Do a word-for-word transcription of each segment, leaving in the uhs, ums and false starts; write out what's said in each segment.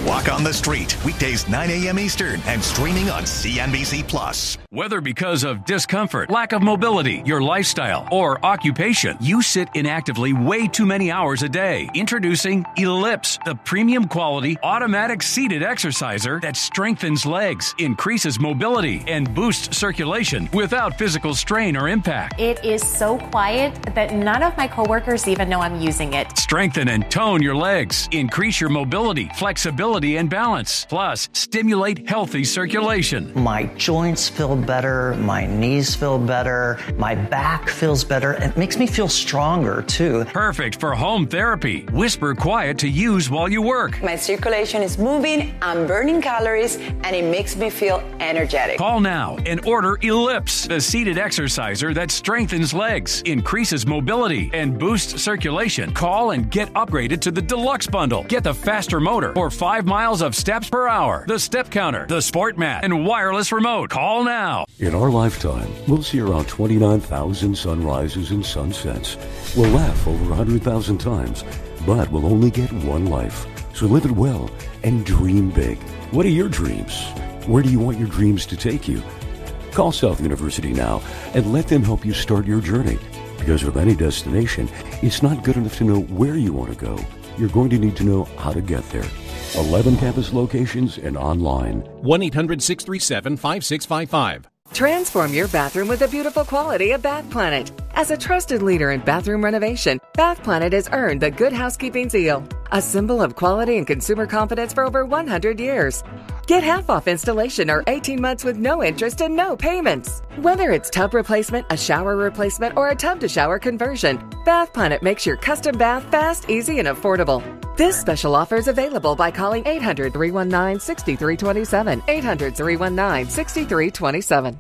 Walk on the Street, weekdays nine a.m. Eastern and streaming on C N B C Plus. Whether because of discomfort, lack of mobility, your lifestyle, or occupation, you sit inactively way too many hours a day. Introducing Ellipse, the premium quality automatic seated exerciser that strengthens legs, increases mobility, and boosts circulation without physical strain or impact. It is so quiet that none of my coworkers even know I'm using it. Strengthen and tone your legs, increase your mobility, flexibility, and balance. Plus, stimulate healthy circulation. My joints feel better, my knees feel better, my back feels better. It makes me feel stronger, too. Perfect for home therapy. Whisper quiet to use while you work. My circulation is moving, I'm burning calories, and it makes me feel energetic. Call now and order Ellipse, the seated exerciser that strengthens legs, increases mobility, and boosts circulation. Call and get upgraded to the Deluxe Bundle. Get the faster motor or five miles of steps per hour, the step counter, the sport mat, and wireless remote. Call now. In our lifetime, we'll see around twenty-nine thousand sunrises and sunsets. We'll laugh over one hundred thousand times, but we'll only get one life. So live it well and dream big. What are your dreams? Where do you want your dreams to take you? Call South University now and let them help you start your journey. Because with any destination, it's not good enough to know where you want to go. You're going to need to know how to get there. eleven campus locations and online. one eight hundred six three seven five six five five. Transform your bathroom with the beautiful quality of Bath Planet. As a trusted leader in bathroom renovation, Bath Planet has earned the Good Housekeeping seal, a symbol of quality and consumer confidence for over one hundred years. Get half off installation or eighteen months with no interest and no payments. Whether it's tub replacement, a shower replacement, or a tub-to-shower conversion, Bath Planet makes your custom bath fast, easy, and affordable. This special offer is available by calling eight hundred, three one nine, six three two seven, eight hundred, three one nine, six three two seven.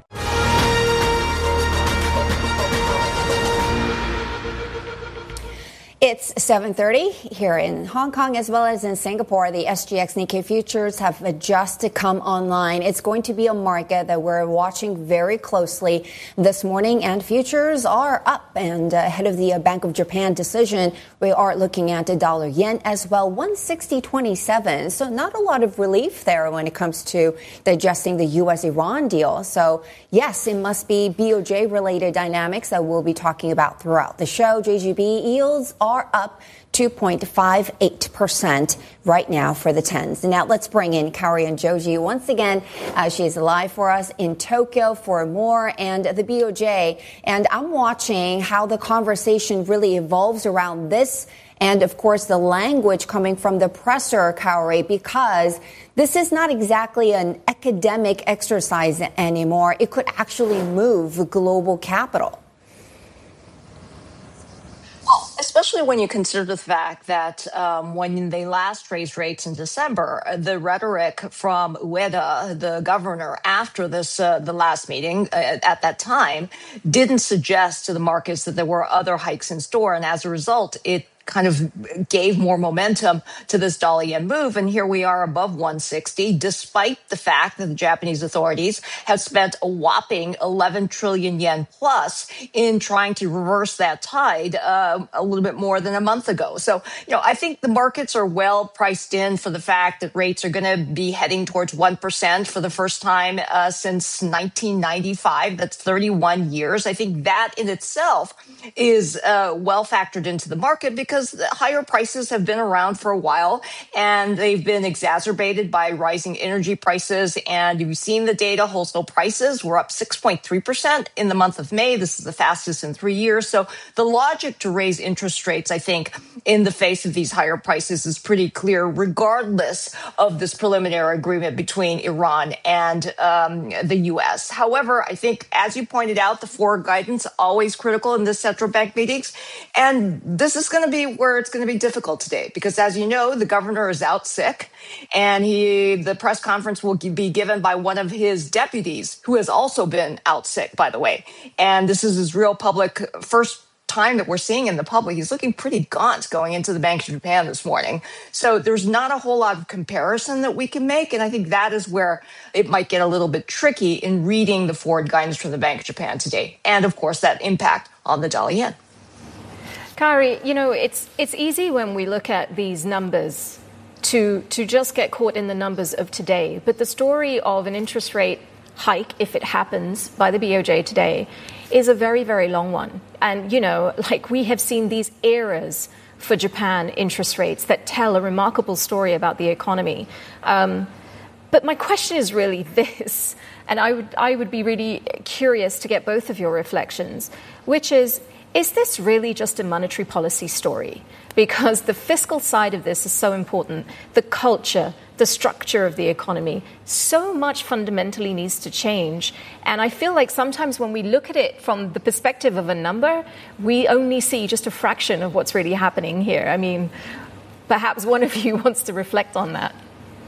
It's seven thirty here in Hong Kong as well as in Singapore. The S G X Nikkei futures have just to come online. It's going to be a market that we're watching very closely this morning, and futures are up. And ahead of the Bank of Japan decision, we are looking at the dollar yen as well, one sixty twenty-seven. So not a lot of relief there when it comes to digesting the U S Iran deal. So yes, it must be B O J related dynamics that we'll be talking about throughout the show. J G B yields are up two point five eight percent right now for the tens. Now let's bring in Karian Joji once again. Uh, she's live for us in Tokyo for more and the B O J. And I'm watching how the conversation really evolves around this. And, of course, the language coming from the presser, Kaori, because this is not exactly an academic exercise anymore. It could actually move global capital. Well, especially when you consider the fact that um, when they last raised rates in December, the rhetoric from Ueda, the governor, after this uh, the last meeting uh, at that time, didn't suggest to the markets that there were other hikes in store. And as a result, it kind of gave more momentum to this dollar yen move. And here we are above one sixty, despite the fact that the Japanese authorities have spent a whopping eleven trillion yen plus in trying to reverse that tide uh, a little bit more than a month ago. So, you know, I think the markets are well priced in for the fact that rates are going to be heading towards one percent for the first time uh, since nineteen ninety-five. That's thirty-one years. I think that in itself is uh, well factored into the market because Because the higher prices have been around for a while, and they've been exacerbated by rising energy prices. And you've seen the data, wholesale prices were up six point three percent in the month of May. This is the fastest in three years. So the logic to raise interest rates, I think, in the face of these higher prices is pretty clear, regardless of this preliminary agreement between Iran and um, the U S. However, I think, as you pointed out, the forward guidance always critical in the central bank meetings. And this is going to be where it's going to be difficult today, because as you know, the governor is out sick, and he the press conference will be given by one of his deputies, who has also been out sick, by the way. And this is his real public first time that we're seeing in the public. He's looking pretty gaunt going into the Bank of Japan this morning. So there's not a whole lot of comparison that we can make. And I think that is where it might get a little bit tricky in reading the forward guidance from the Bank of Japan today. And of course, that impact on the dollar yen. Kari, you know, it's it's easy when we look at these numbers to, to just get caught in the numbers of today. But the story of an interest rate hike, if it happens, by the B O J today, is a very, very long one. And, you know, like we have seen these eras for Japan interest rates that tell a remarkable story about the economy. Um, but my question is really this, and I would, I would be really curious to get both of your reflections, which is, is this really just a monetary policy story? Because the fiscal side of this is so important. The culture, the structure of the economy, so much fundamentally needs to change. And I feel like sometimes when we look at it from the perspective of a number, we only see just a fraction of what's really happening here. I mean, perhaps one of you wants to reflect on that.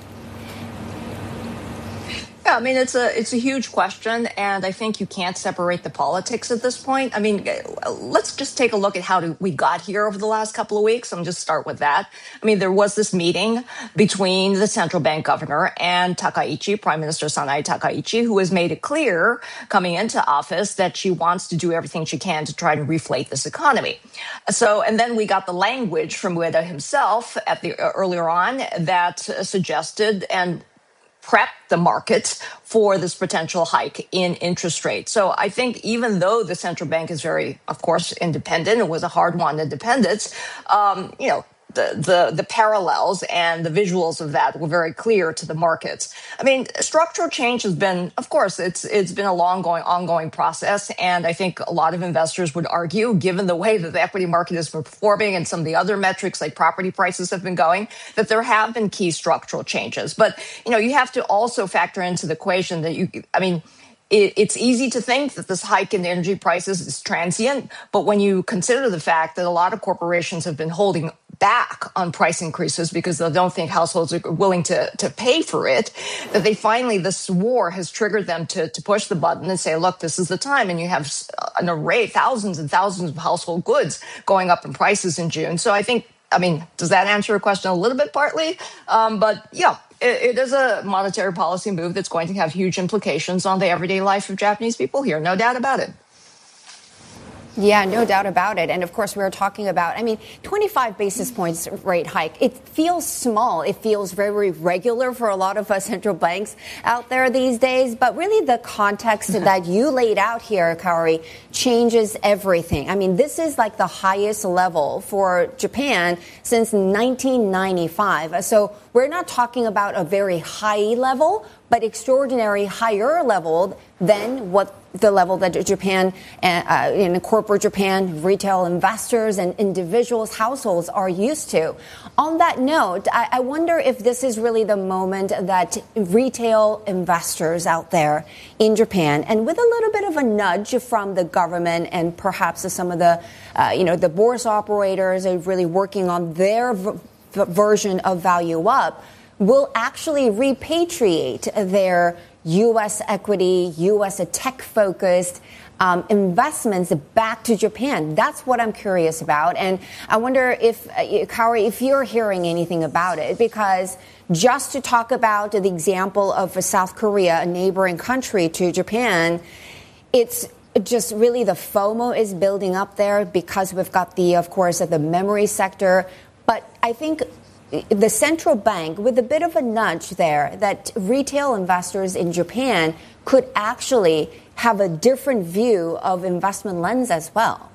Yeah, I mean, it's a it's a huge question, and I think you can't separate the politics at this point. I mean, let's just take a look at how we got here over the last couple of weeks. I'm just start with that. I mean, there was this meeting between the central bank governor and Takaichi, Prime Minister Sanae Takaichi, who has made it clear coming into office that she wants to do everything she can to try to reflate this economy. So, and then we got the language from Ueda himself at the earlier on that suggested and prep the markets for this potential hike in interest rates. So I think even though the central bank is very, of course, independent, it was a hard-won independence, um, you know, the, the, the parallels and the visuals of that were very clear to the markets. I mean, structural change has been, of course, it's it's been a long going, ongoing process. And I think a lot of investors would argue, given the way that the equity market is performing and some of the other metrics like property prices have been going, that there have been key structural changes. But, you know, you have to also factor into the equation that you, I mean, it's easy to think that this hike in energy prices is transient, but when you consider the fact that a lot of corporations have been holding back on price increases because they don't think households are willing to, to pay for it, that they finally, this war has triggered them to, to push the button and say, look, this is the time. And you have an array, thousands and thousands of household goods going up in prices in June. So I think, I mean, does that answer your question a little bit partly? Um, but yeah. It is a monetary policy move that's going to have huge implications on the everyday life of Japanese people here. No doubt about it. Yeah, no doubt about it. And of course, we were talking about, I mean, twenty-five basis points rate hike. It feels small. It feels very regular for a lot of us central banks out there these days. But really, the context that you laid out here, Kaori, changes everything. I mean, this is like the highest level for Japan since nineteen ninety-five. So we're not talking about a very high level, but extraordinary higher level than what the level that Japan, uh, in corporate Japan, retail investors and individuals, households are used to. On that note, I, I wonder if this is really the moment that retail investors out there in Japan, and with a little bit of a nudge from the government and perhaps some of the, uh, you know, the bourse operators are really working on their v- version of value up, will actually repatriate their U S equity, U S tech-focused um, investments back to Japan. That's what I'm curious about. And I wonder if, uh, Kaori, if you're hearing anything about it, because just to talk about the example of South Korea, a neighboring country to Japan, it's just really the FOMO is building up there because we've got the, of course, the memory sector. But I think the central bank, with a bit of a nudge there, that retail investors in Japan could actually have a different view of investment lens as well.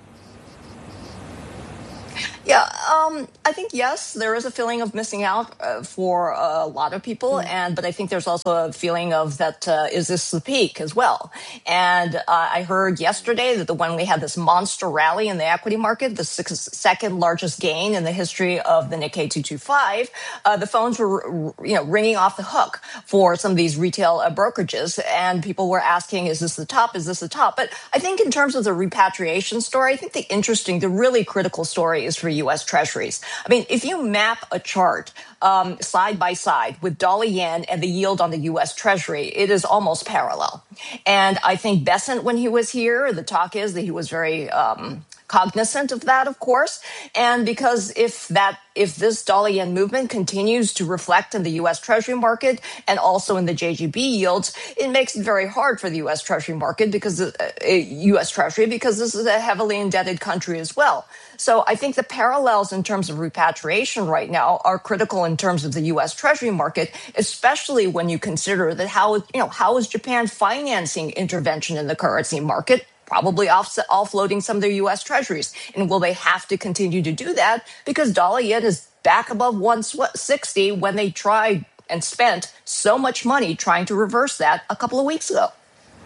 Yeah, um, I think, yes, there is a feeling of missing out uh, for a lot of people. Mm. And but I think there's also a feeling of that, uh, is this the peak as well? And uh, I heard yesterday that the when we had this monster rally in the equity market, the six, second largest gain in the history of the Nikkei two twenty-five, uh, the phones were, you know, ringing off the hook for some of these retail uh, brokerages. And people were asking, is this the top? Is this the top? But I think in terms of the repatriation story, I think the interesting, the really critical story is for U S Treasuries. I mean, if you map a chart um, side by side with dollar yen and the yield on the U S Treasury, it is almost parallel. And I think Bessent, when he was here, the talk is that he was very um, cognizant of that, of course. And because if that, if this dollar yen movement continues to reflect in the U S Treasury market and also in the J G B yields, it makes it very hard for the U S Treasury market because uh, U S Treasury, because this is a heavily indebted country as well. So I think the parallels in terms of repatriation right now are critical in terms of the U S Treasury market, especially when you consider that how, you know, how is Japan financing intervention in the currency market? Probably offset, offloading some of their U S Treasuries. And will they have to continue to do that? Because dollar yen is back above one sixty when they tried and spent so much money trying to reverse that a couple of weeks ago.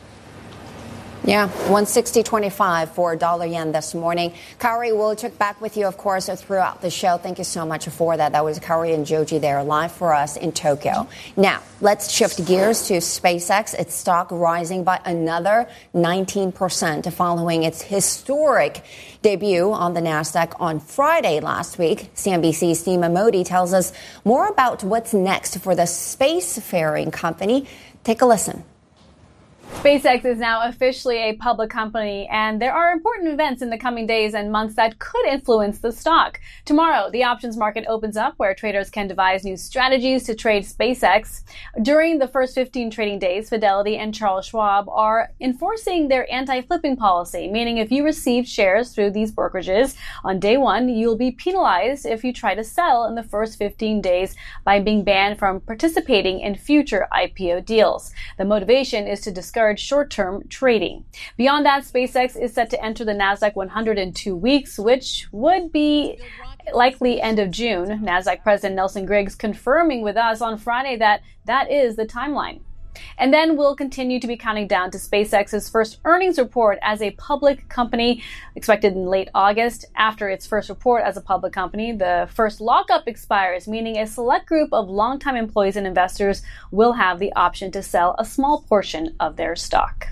Yeah, one sixty twenty-five for dollar yen this morning. Kaori, we'll check back with you, of course, throughout the show. Thank you so much for that. That was Kaori and Joji there live for us in Tokyo. Now, let's shift gears to SpaceX. Its stock rising by another nineteen percent following its historic debut on the NASDAQ on Friday last week. C N B C's Seema Modi tells us more about what's next for the spacefaring company. Take a listen. SpaceX is now officially a public company, and there are important events in the coming days and months that could influence the stock. Tomorrow, the options market opens up where traders can devise new strategies to trade SpaceX. During the first fifteen trading days, Fidelity and Charles Schwab are enforcing their anti-flipping policy, meaning if you receive shares through these brokerages on day one, you'll be penalized if you try to sell in the first fifteen days by being banned from participating in future I P O deals. The motivation is to discourage short-term trading. Beyond that, SpaceX is set to enter the NASDAQ one hundred in two weeks, which would be likely end of June. NASDAQ President Nelson Griggs confirming with us on Friday that that is the timeline. And then we'll continue to be counting down to SpaceX's first earnings report as a public company, expected in late August. After its first report as a public company, the first lockup expires, meaning a select group of longtime employees and investors will have the option to sell a small portion of their stock.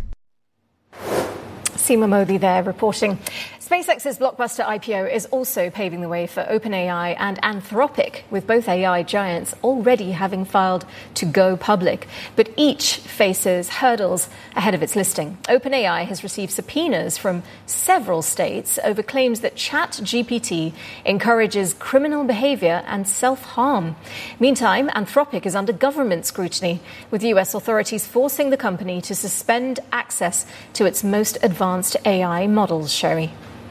Seema Modi there reporting. SpaceX's blockbuster I P O is also paving the way for OpenAI and Anthropic, with both A I giants already having filed to go public. But each faces hurdles ahead of its listing. OpenAI has received subpoenas from several states over claims that ChatGPT encourages criminal behavior and self-harm. Meantime, Anthropic is under government scrutiny, with U S authorities forcing the company to suspend access to its most advanced A I models, Sherry.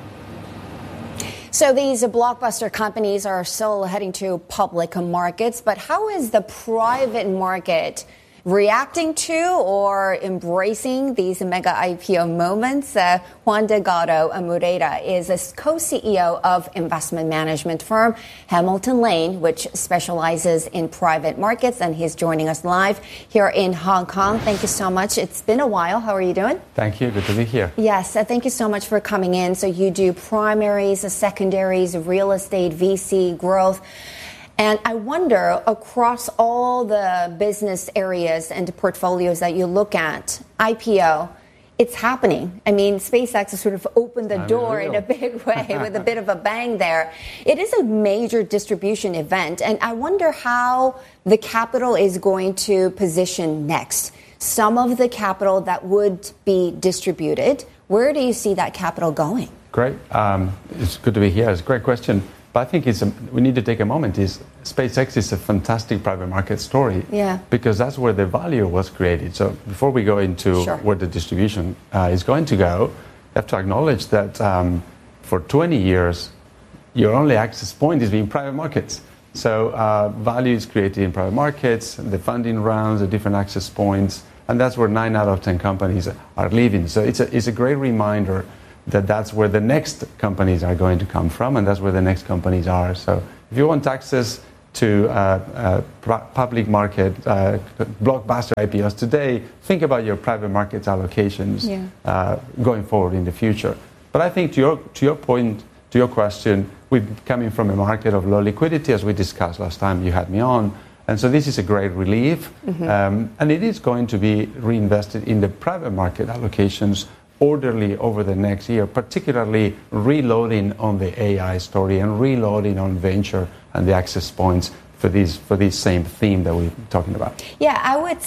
So these blockbuster companies are still heading to public markets, but how is the private market reacting to or embracing these mega I P O moments? Uh, Juan Delgado Moreira is a co-C E O of investment management firm Hamilton Lane, which specializes in private markets, and he's joining us live here in Hong Kong. Thank you so much. It's been a while. How are you doing? Thank you. Good to be here. Yes, uh, thank you so much for coming in. So you do primaries, secondaries, real estate, V C, growth. And I wonder, across all the business areas and portfolios that you look at, I P O, it's happening. I mean, SpaceX has sort of opened the door in a big way with a bit of a bang there. It is a major distribution event, and I wonder how the capital is going to position next. Some of the capital that would be distributed, where do you see that capital going? Great. Um, it's good to be here. It's a great question. But I think it's a, we need to take a moment. Is SpaceX is a fantastic private market story, yeah, because that's where the value was created. So before we go into sure. where the distribution uh, is going to go, you have to acknowledge that um, for twenty years, your only access point is being private markets. So uh, value is created in private markets, the funding rounds, the different access points, and that's where nine out of ten companies are living. So it's a, it's a great reminder that that's where the next companies are going to come from, and that's where the next companies are. So if you want access to uh, uh, public market uh, blockbuster I P Os today, think about your private markets allocations yeah. uh, going forward in the future. But I think to your to your point, to your question, we're coming from a market of low liquidity, as we discussed last time you had me on. And so this is a great relief. Mm-hmm. Um, and it is going to be reinvested in the private market allocations orderly over the next year, particularly reloading on the A I story and reloading on venture and the access points for these for this same theme that we're talking about. Yeah, I would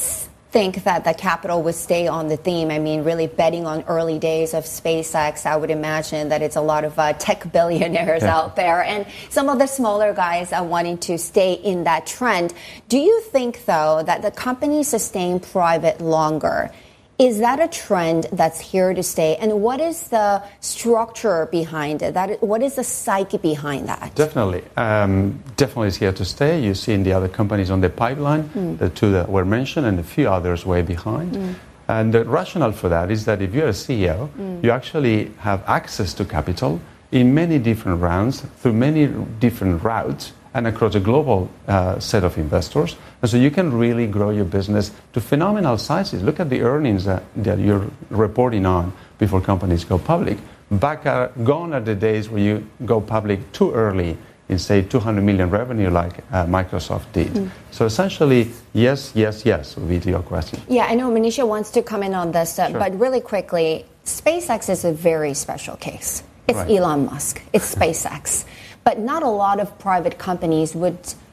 think that the capital would stay on the theme. I mean, really betting on early days of SpaceX, I would imagine that it's a lot of uh, tech billionaires yeah. out there and some of the smaller guys are wanting to stay in that trend. Do you think, though, that the companies staying private longer, is that a trend that's here to stay? And what is the structure behind it? That, what is the psyche behind that? Definitely. Um, definitely is here to stay. You see in the other companies on the pipeline, mm. the two that were mentioned and a few others way behind. Mm. And the rationale for that is that if you're a C E O, mm. you actually have access to capital in many different rounds, through many different routes, and across a global uh, set of investors. And so you can really grow your business to phenomenal sizes. Look at the earnings that, that you're reporting on before companies go public. Back are, gone are the days where you go public too early in, say, two hundred million revenue like uh, Microsoft did. Mm. So essentially, yes, yes, yes, would be to your question. Yeah, I know Manisha wants to come in on this, uh, sure. but really quickly, SpaceX is a very special case. It's right. Elon Musk. It's SpaceX. But not a lot of private companies would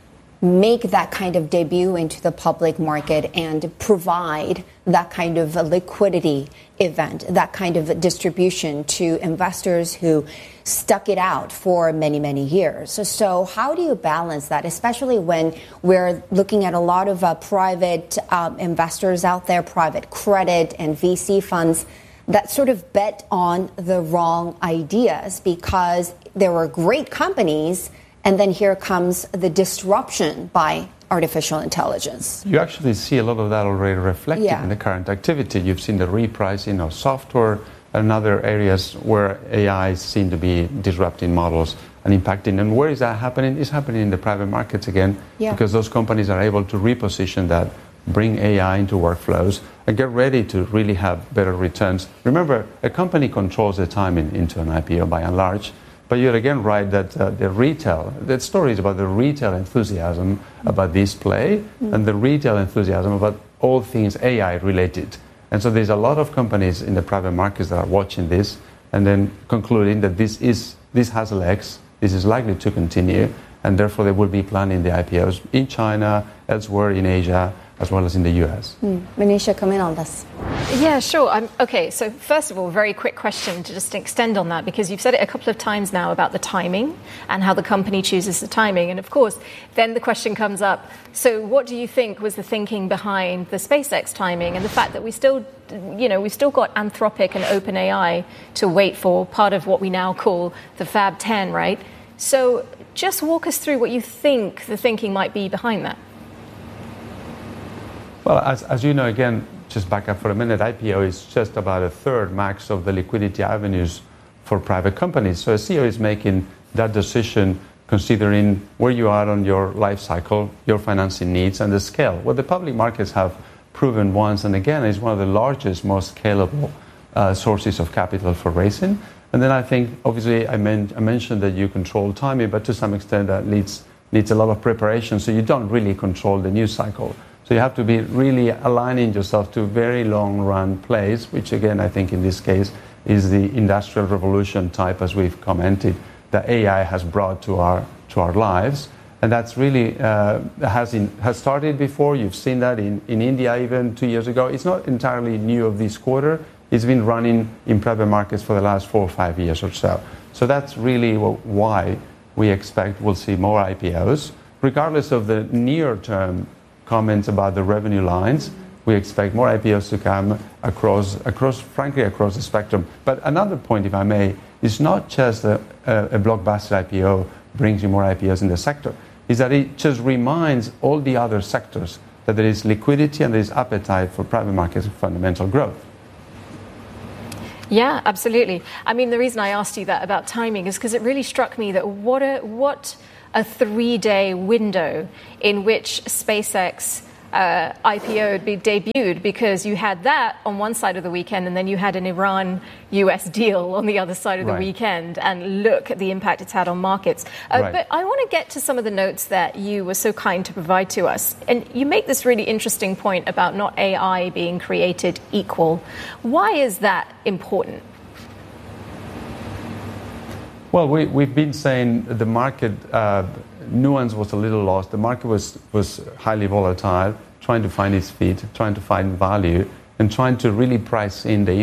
make that kind of debut into the public market and provide that kind of a liquidity event, that kind of distribution to investors who stuck it out for many, many years. So, so how do you balance that, especially when we're looking at a lot of uh, private um, investors out there, private credit and V C funds that sort of bet on the wrong ideas because there were great companies, and then here comes the disruption by artificial intelligence. You actually see a lot of that already reflected yeah. in the current activity. You've seen the repricing of software and other areas where A I seem to be disrupting models and impacting. And where is that happening? It's happening in the private markets again, yeah. because those companies are able to reposition that, bring A I into workflows, and get ready to really have better returns. Remember, a company controls the timing into an I P O by and large, but you're again right that uh, the retail, the story is about the retail enthusiasm about this play mm. and the retail enthusiasm about all things A I related. And so there's a lot of companies in the private markets that are watching this and then concluding that this is this has legs, this is likely to continue, and therefore they will be planning the I P Os in China, elsewhere in Asia, as well as in the U S. Mm. Manisha, come in on this. Yeah, sure. Um, okay, so first of all, very quick question to just extend on that, because you've said it a couple of times now about the timing and how the company chooses the timing. And of course, then the question comes up, so what do you think was the thinking behind the SpaceX timing and the fact that we still, you know, we've still got Anthropic and OpenAI to wait for, part of what we now call the Fab ten, right? So just walk us through what you think the thinking might be behind that. Well, as, as you know, again, just back up for a minute, I P O is just about a third max of the liquidity avenues for private companies. So a C E O is making that decision considering where you are on your life cycle, your financing needs, and the scale. What the public markets have proven once and again is one of the largest, most scalable uh, sources of capital for raising. And then I think, obviously, I, meant, I mentioned that you control timing, but to some extent that needs, needs a lot of preparation, so you don't really control the news cycle. So you have to be really aligning yourself to very long-run plays, which again, I think in this case is the industrial revolution type, as we've commented, that A I has brought to our to our lives. And that's really uh, has in, has started before. You've seen that in, in India even two years ago. It's not entirely new of this quarter. It's been running in private markets for the last four or five years or so. So that's really what, why we expect we'll see more I P Os, regardless of the near-term comments about the revenue lines. We expect more I P Os to come across, across, frankly, across the spectrum. But another point, if I may, is not just a, a, a blockbuster I P O brings you more I P Os in the sector, is that it just reminds all the other sectors that there is liquidity and there is appetite for private markets fundamental growth. Yeah, absolutely. I mean, the reason I asked you that about timing is because it really struck me that what a, what a three-day window in which SpaceX uh, I P O would be debuted, because you had that on one side of the weekend and then you had an Iran U S deal on the other side of the right. weekend, and look at the impact it's had on markets. Uh, right. But I want to get to some of the notes that you were so kind to provide to us. And you make this really interesting point about not A I being created equal. Why is that important? Well, we, we've been saying the market uh, nuance was a little lost. The market was, was highly volatile, trying to find his feet, trying to find value, and trying to really price in the